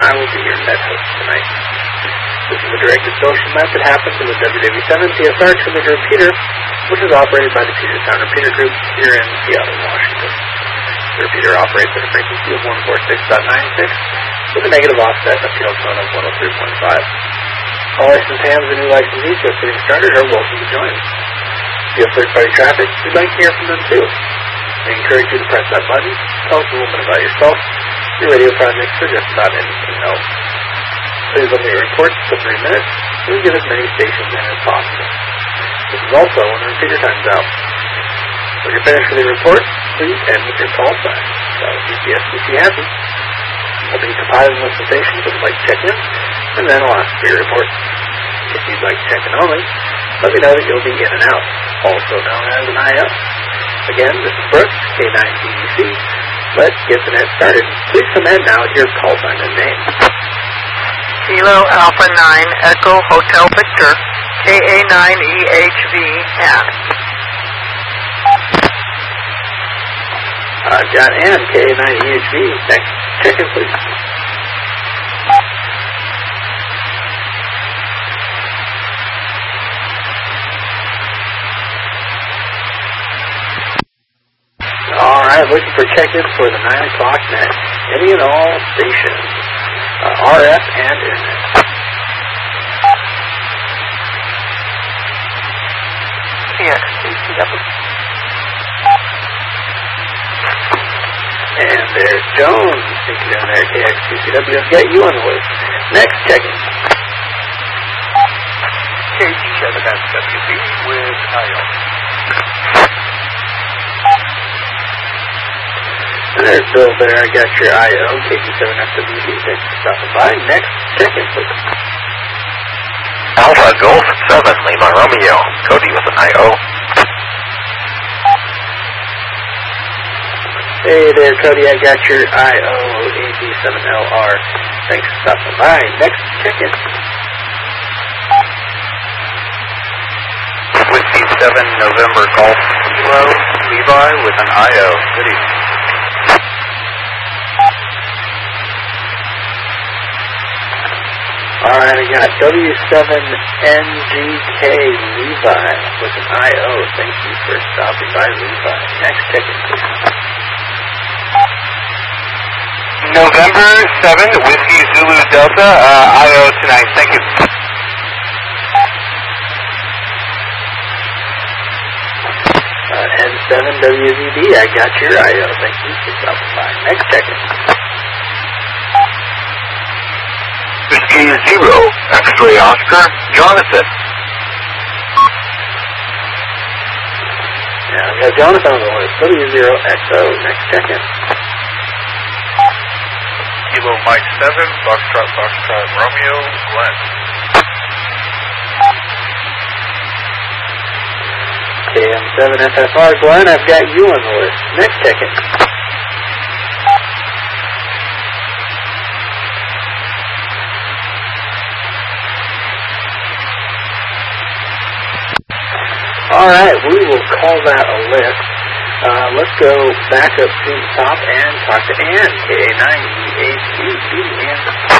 I will be your net host tonight. This is a directed social event that happens in the WW7 PSR transmitter repeater, which is operated by the Puget Sound Repeater Group here in Seattle, Washington. The repeater operates at a frequency of 146.96 with a negative offset and a field tone of 103.5. All licensed hams and new licensees just getting started are welcome to join. If you have third-party traffic, we'd like to hear from them too. We encourage you to press that button, tell us a little bit about yourself, your radio projects, or just about anything else. Please limit your reports to 3 minutes, and we give as many stations in as possible. This is also when the repeater time's out. When you're finished with your report, please end with your call sign. That would be PSBC happy. We'll be compiling lists of stations that would like to check in, and then I'll ask for your report. If you'd like to check in only, let me know that you'll be in and out, also known as an IO. Again, this is Brooks, K9BBC. Let's get the net started. Please come in now with your call sign and name. Kilo Alpha 9 Echo Hotel Victor, KA9EHV, and John Ann, KA9EHV. Next, check in, please. Alright, looking for check-ins for the 9 o'clock net. Any and all stations. RF and internet. KXTCW. And there's Jones. Thank you down there, KXTCW. I've got you on the list. Next, check-in. KG7SWB with IO. And there's Bill there. I got your IO, KG7SWB. Thanks for stopping by. Next, check-in, please. Alpha Golf 7 Lima Romeo. Cody with an IO. Hey there, Cody. I got your IO, AB7LR. Thanks for stopping by. Next, check-in. Whiskey 7 November Golf Kilo Levi with an IO. Good evening. Alright, I got W7NGK Levi with an IO. Thank you for stopping by, Levi. Next ticket, please. November 7 Whiskey Zulu Delta IO tonight. Thank you. N7WVD, I got your IO. Thank you for stopping by. Next ticket. Whiskey 0 X-Ray Oscar Jonathan. Yeah, I got Jonathan on the list. W0XO. Next check-in. Kilo Mike 7 Foxtrot Romeo Glenn. KM7FFR Glenn, I've got you on the list. Next check-in. Alright, we will call that a list. Let's go back up to the top and talk to Ann, KA9EHV. Ann.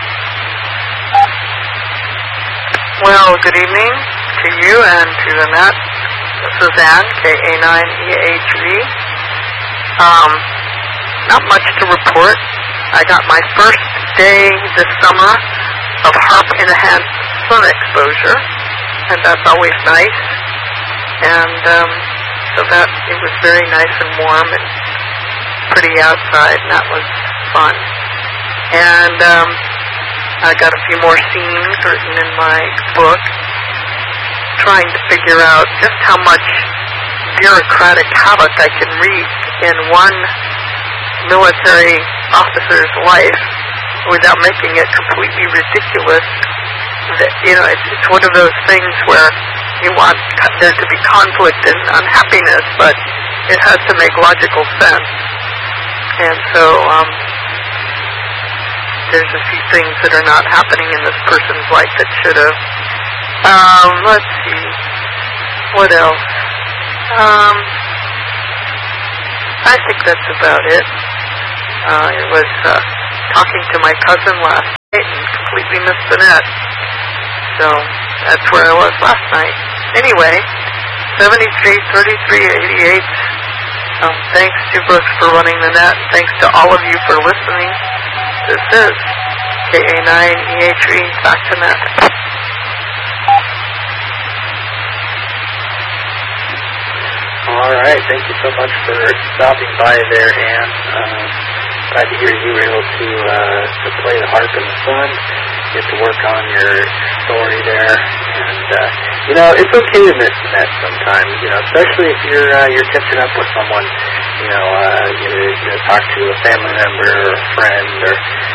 well, good evening to you and to Annette. This is Ann, KA9EHV. Not much to report. I got my first day this summer of HAARP enhanced sun exposure, and that's always nice. And so that it was very nice and warm and pretty outside, and that was fun. And I got a few more scenes written in my book, trying to figure out just how much bureaucratic havoc I can wreak in one military officer's life without making it completely ridiculous. That, you know, it's one of those things where you want there to be conflict and unhappiness, but it has to make logical sense. And so there's a few things that are not happening in this person's life that should have. Let's see. What else? I think that's about it. I was talking to my cousin last and completely missed the net. So that's where I was last night. Anyway, 73-33-88. Thanks to Brooks for running the net. Thanks to all of you for listening. This is KA9EH3 back to net. All right, thank you so much for stopping by there, Ann. Glad to hear you were able to play the harp in the sun, get to work on your story there, and it's okay to miss the net sometimes. Especially if you're catching up with someone. You talk to a family member or a friend, or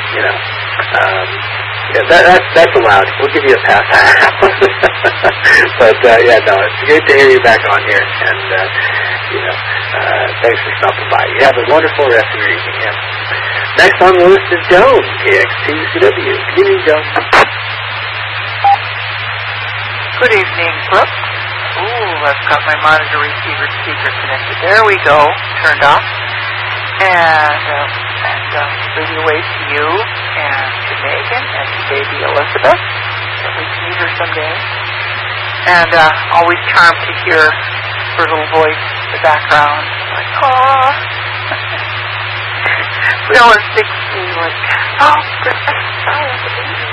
that's allowed. We'll give you a pass. But it's great to hear you back on here, and thanks for stopping by. You have a wonderful rest of your evening. Yeah. Next on the list is Joan, KX2CW. Good evening, Joan. Good evening, Brooks. Ooh, I've got my monitor receiver speaker connected. There we go, turned off. And radio waves to you and to Megan and to baby Elizabeth. At least meet her someday. And always charmed to hear her little voice in the background. Like, aww. We always think to me like, oh, goodness, I have a baby.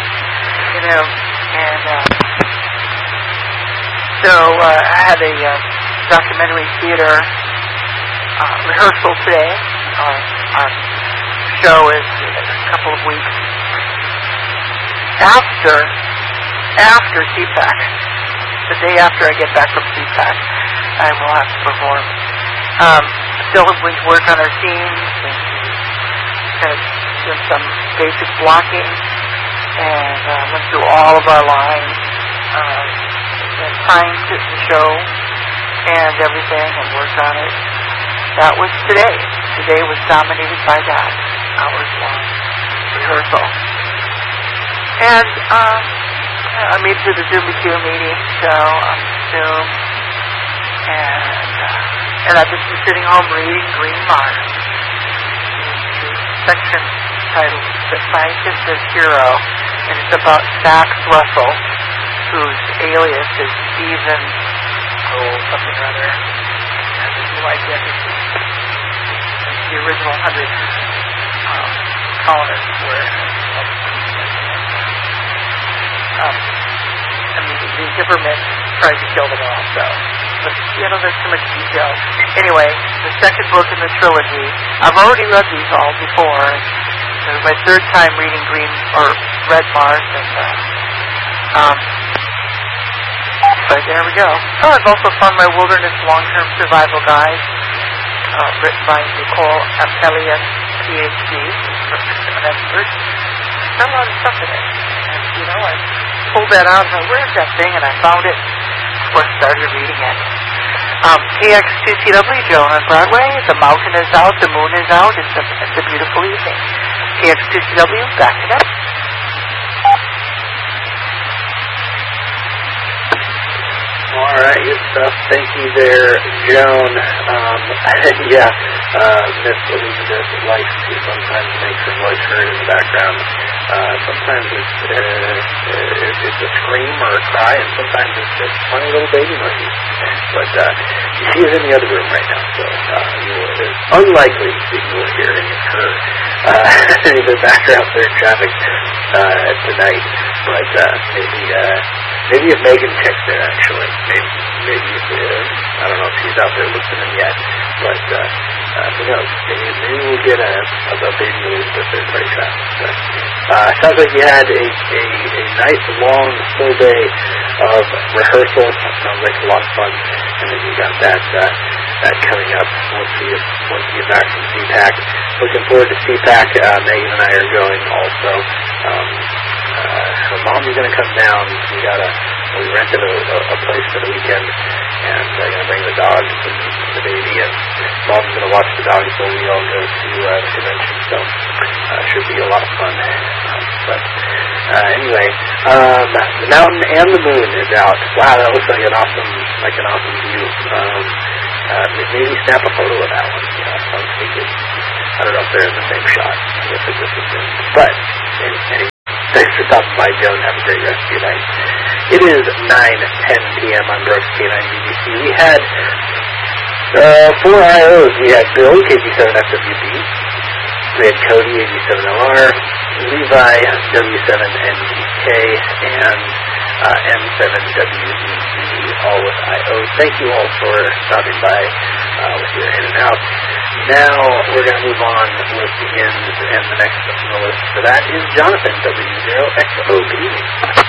So I had a documentary theater rehearsal today. Our show is in a couple of weeks after CPAC. The day after I get back from CPAC, I will have to perform. Still going to work on our scenes and kind of doing some basic blocking, and went through all of our lines, and timed the show and everything, and worked on it. That was today. Today was dominated by that hours-long rehearsal. And I made it to the Zoom BQ meeting, so on Zoom, and I've just been sitting home reading Green Mars. The section titled The Scientist as Hero, and it's about Max Russell, whose alias is Stephen, something or other, has a new identity. The original 100 colonists were, the government tried to kill them all, so, but, there's too much detail. Anyway, the second book in the trilogy, I've already read these all before, and it was my third time reading Red Mars, and, but there we go. Oh, I've also found my Wilderness Long-Term Survival Guide, written by Nicole Ampelian, PhD, an expert. There's a lot of stuff in it. And, I pulled that out and I where's that thing? And I found it. Of course, started reading it. KX2CW, Joan on Broadway. The mountain is out. The moon is out. It's a beautiful evening. KX2CW, back to that. All right, good stuff. Thank you there, Joan. Miss Elizabeth likes to sometimes make her voice heard in the background. Sometimes it's a scream or a cry, and sometimes it's just funny little baby noises. But she is in the other room right now, so it's unlikely that you will hear any of her any of the background there traffic tonight. But maybe if Megan checks there, actually. Maybe I don't know if she's out there listening yet, but who knows? Maybe we'll get a baby Elizabeth there very fast. Sounds like you had a nice long full day of rehearsal. Sounds like a lot of fun, and then you got that coming up once you get back from CPAC. Looking forward to CPAC. Megan and I are going also. Her mom's going to come down. We rented a place for the weekend, and going to bring the dog and the baby, and mom's going to watch the dogs while we all go to the convention. So should be a lot of fun. Anyway, the mountain and the moon is out. Wow, that looks like an awesome view. Maybe snap a photo of that one. I was thinking, I don't know if they're in the same shot. I guess it just assumed. But anyway. Thanks for stopping by, Joe, and have a great rest of your night. It is 9:10 p.m. on Brooks K9 BBC. We had 4 IOs. We had Bill, KG7FWB. We had Cody, AG7LR. Levi, W7NDK, and M7WEE, all with IOs. Thank you all for stopping by with your in and out. Now we're going to move on with the ins, and the next on the list for that is Jonathan, W0XO. Good evening.